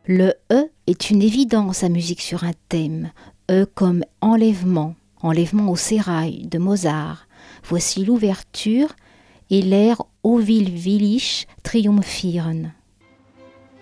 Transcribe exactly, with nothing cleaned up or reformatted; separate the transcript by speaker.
Speaker 1: Le E est une évidence à musique sur un thème. E comme enlèvement, enlèvement au sérail de Mozart. Voici l'ouverture et l'air O will willig triumphieren.